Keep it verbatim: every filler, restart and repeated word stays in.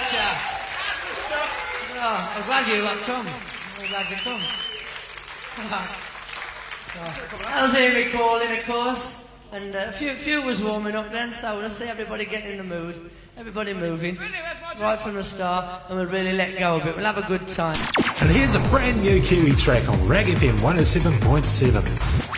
chap. Oh, I'm glad you have come. I'm glad you come. Oh. That was Amy Calling, of course. And uh, a few, few was warming up then, so let's see everybody getting in the mood. Everybody moving. Right from the start, and we'll really let go a bit. We'll have a good time. And here's a brand new Kiwi track on Rag F M one oh seven point seven.